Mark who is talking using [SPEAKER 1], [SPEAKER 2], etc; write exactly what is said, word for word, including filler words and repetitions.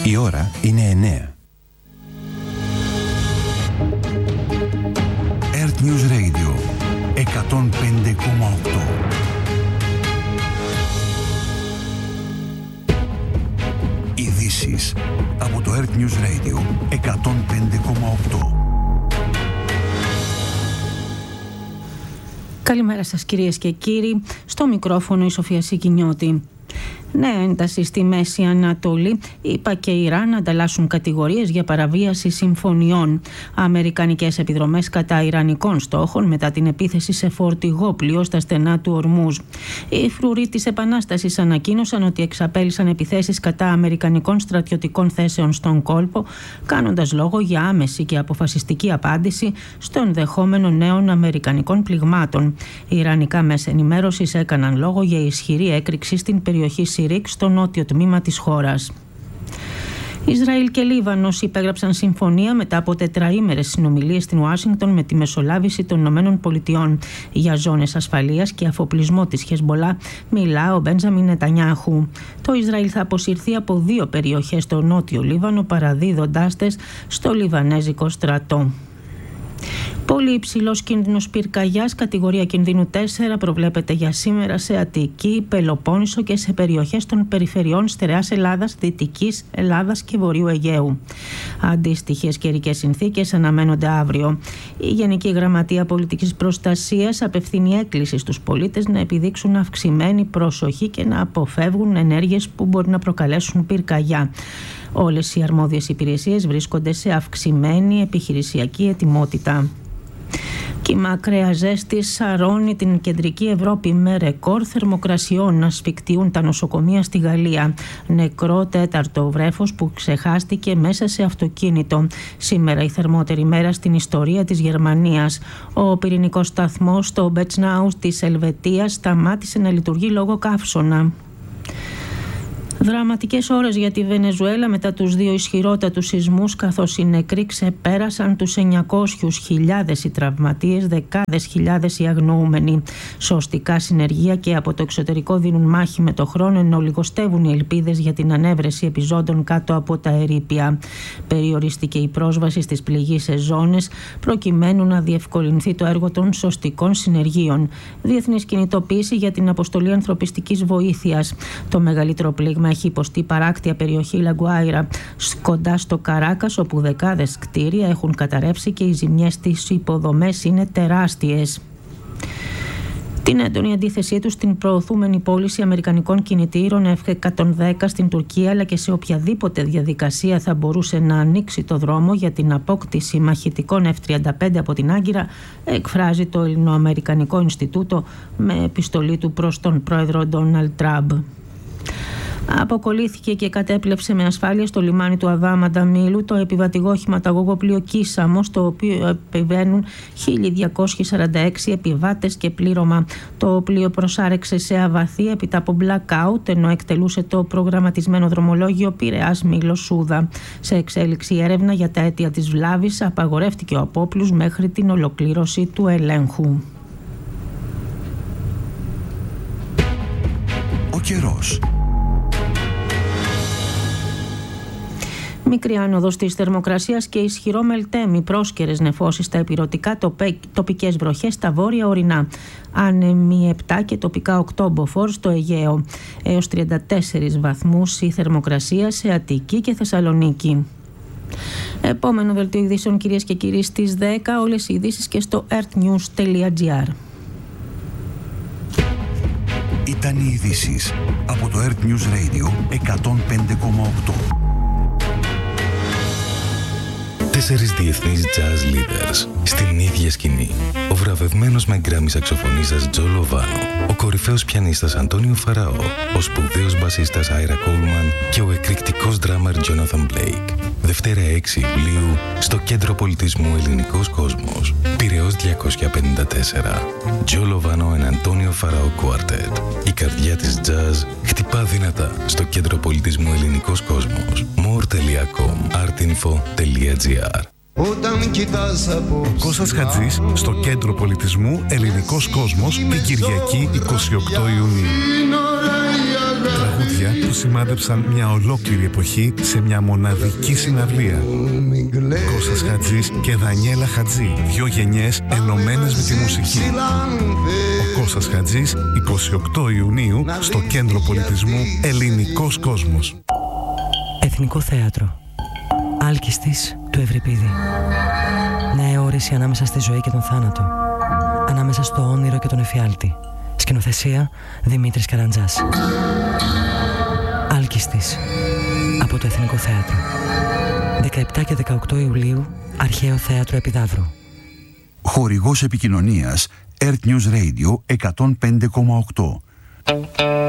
[SPEAKER 1] Η ώρα είναι εννέα. Earth News Radio εκατόν πέντε κόμμα οκτώ. Ειδήσεις από το Earth News Radio εκατόν πέντε κόμμα οκτώ.
[SPEAKER 2] Καλημέρα σας κυρίες και κύριοι, στο μικρόφωνο η Σοφία Σικινιώτη. Νέα ένταση στη Μέση Ανατολή, ΗΠΑ και Ιράν ανταλλάσσουν κατηγορίες για παραβίαση συμφωνιών. Αμερικανικές επιδρομές κατά ιρανικών στόχων μετά την επίθεση σε φορτηγό πλοίο στα στενά του Ορμούζ. Οι φρουροί της Επανάστασης ανακοίνωσαν ότι εξαπέλυσαν επιθέσεις κατά αμερικανικών στρατιωτικών θέσεων στον κόλπο, κάνοντας λόγο για άμεση και αποφασιστική απάντηση στο ενδεχόμενο νέων αμερικανικών πληγμάτων. Οι ιρανικά μέσα ενημέρωσης έκαναν λόγο για ισχυρή έκρηξη στην περιοχή Σιρίκ στο νότιο τμήμα της χώρας. Ισραήλ και Λίβανος υπέγραψαν συμφωνία μετά από τετραήμερες συνομιλίες στην Ουάσιγκτον με τη μεσολάβηση των Ηνωμένων Πολιτειών για ζώνες ασφαλείας και αφοπλισμό της Χεσμπολά, μιλά ο Μπέντζαμιν Νετανιάχου. Το Ισραήλ θα αποσυρθεί από δύο περιοχές στο νότιο Λίβανο, παραδίδοντάς τες στο Λιβανέζικο στρατό. Πολύ υψηλός κίνδυνος πυρκαγιάς, κατηγορία κινδύνου τέσσερα, προβλέπεται για σήμερα σε Αττική, Πελοπόννησο και σε περιοχές των περιφερειών Στερεάς Ελλάδας, Δυτικής Ελλάδας και Βορείου Αιγαίου. Αντίστοιχες καιρικές συνθήκες αναμένονται αύριο. Η Γενική Γραμματεία Πολιτικής Προστασίας απευθύνει έκκληση στους πολίτες να επιδείξουν αυξημένη προσοχή και να αποφεύγουν ενέργειες που μπορεί να προκαλέσουν πυρκαγιά. Όλες οι αρμόδιες υπηρεσίες βρίσκονται σε αυξημένη επιχειρησιακή ετοιμότητα. Κύμα ακραία ζέστη σαρώνει την κεντρική Ευρώπη με ρεκόρ θερμοκρασιών να ασφικτιούν τα νοσοκομεία στη Γαλλία. Νεκρό τέταρτο βρέφος που ξεχάστηκε μέσα σε αυτοκίνητο. Σήμερα η θερμότερη μέρα στην ιστορία της Γερμανίας. Ο πυρηνικός σταθμός στο Μπέτσναου της Ελβετίας σταμάτησε να λειτουργεί λόγω καύσωνα. Δραματικές ώρες για τη Βενεζουέλα μετά τους δύο ισχυρότατους σεισμούς, καθώς οι νεκροί ξεπέρασαν τους εννιακόσιες χιλιάδες οι τραυματίες, δεκάδες χιλιάδες οι αγνοούμενοι. Σωστικά συνεργεία και από το εξωτερικό δίνουν μάχη με το χρόνο, ενώ λιγοστεύουν οι ελπίδες για την ανέβρεση επιζώντων κάτω από τα ερείπια. Περιορίστηκε η πρόσβαση στις πληγείσες ζώνες προκειμένου να διευκολυνθεί το έργο των σωστικών συνεργείων. Διεθνής κινητοποίηση για την αποστολή ανθρωπιστικής βοήθειας. Το μεγαλύτερο πλήγμα έχει υποστεί παράκτια περιοχή Λαγκουάιρα, κοντά στο Καράκας, όπου δεκάδες κτίρια έχουν καταρρεύσει και οι ζημιές στις υποδομές είναι τεράστιες. Την έντονη αντίθεσή του στην προωθούμενη πώληση αμερικανικών κινητήρων εφ εκατόν δέκα στην Τουρκία, αλλά και σε οποιαδήποτε διαδικασία θα μπορούσε να ανοίξει το δρόμο για την απόκτηση μαχητικών εφ τριάντα πέντε από την Άγκυρα, εκφράζει το Ελληνοαμερικανικό Ινστιτούτο με επιστολή του προς τον πρόεδρο Ντόναλντ Τραμπ. Αποκολλήθηκε και κατέπλεψε με ασφάλεια στο λιμάνι του Αδάμα Μήλου το επιβατικό οχηματαγωγό πλοίο Κίσαμο, στο οποίο επιβαίνουν χίλια διακόσιοι σαράντα έξι επιβάτες και πλήρωμα. Το πλοίο προσάρεξε σε αβαθή έπειτα από blackout, ενώ εκτελούσε το προγραμματισμένο δρομολόγιο Πειραιάς Μήλος Σούδα. Σε εξέλιξη έρευνα για τα αίτια της βλάβης, απαγορεύτηκε ο απόπλους μέχρι την ολοκλήρωση του ελέγχου.
[SPEAKER 1] Ο καιρός.
[SPEAKER 2] Μικρή άνοδος της θερμοκρασίας και ισχυρό μελτέμι, πρόσκαιρες νεφώσεις στα ηπειρωτικά, τοπικές βροχές στα βόρεια ορεινά. Άνεμοι επτά και τοπικά οκτώ μποφόρ στο Αιγαίο. Έως τριάντα τέσσερις βαθμούς η θερμοκρασία σε Αττική και Θεσσαλονίκη. Επόμενο δελτίο ειδήσεων κυρίες και κύριοι στις δέκα. Όλες οι ειδήσεις και στο earthnews τελεία gr.
[SPEAKER 1] Ήταν οι ειδήσεις από το Earth News Radio εκατόν πέντε κόμμα οκτώ.
[SPEAKER 3] Τέσσερις διεθνείς jazz leaders στην ίδια σκηνή. Ο βραβευμένος με γκράμι σαξοφωνίστας Τζο Λοβάνο, ο κορυφαίος πιανίστας Αντώνιο Φαραώ, ο σπουδαίος μπασίστας Άιρα Κόλμαν και ο εκρηκτικός ντράμερ Τζόναθαν Μπλέικ. Δευτέρα έξι Ιουλίου στο Κέντρο Πολιτισμού Ελληνικός Κόσμος. Πειραιώς διακόσια πενήντα τέσσερα. Τζο Λοβάνο and Αντώνιο Φαραώ Quartet. Η καρδιά της jazz χτυπά δυνατά στο Κέντρο Πολιτισμού Ελληνικός Κόσμος. more τελεία com artinfo τελεία gr.
[SPEAKER 4] Κώστας Χατζής στο Κέντρο Πολιτισμού Ελληνικός Κόσμος την Κυριακή εικοστή ογδόη Ιουνίου. Τραγούδια τραγούδια που σημάδεψαν μια ολόκληρη εποχή σε μια μοναδική συναυλία. Κώστας Χατζής και Δανιέλα Χατζή, δύο γενιές ενωμένες με τη μουσική. Ο Κώστας Χατζής, εικοστή ογδόη Ιουνίου, στο Κέντρο Πολιτισμού Ελληνικός Κόσμος.
[SPEAKER 5] Εθνικό Θέατρο. Άλκιστης του Ευρυπίδη. Νέα όρεση ανάμεσα στη ζωή και τον θάνατο. Ανάμεσα στο όνειρο και τον εφιάλτη. Σκηνοθεσία Δημήτρης Καραντζάς. Άλκιστης. Από το Εθνικό Θέατρο. δεκαεπτά και δεκαοκτώ Ιουλίου, Αρχαίο Θέατρο Επιδαύρου.
[SPEAKER 1] Χορηγός επικοινωνίας Earth News Radio εκατόν πέντε κόμμα οκτώ.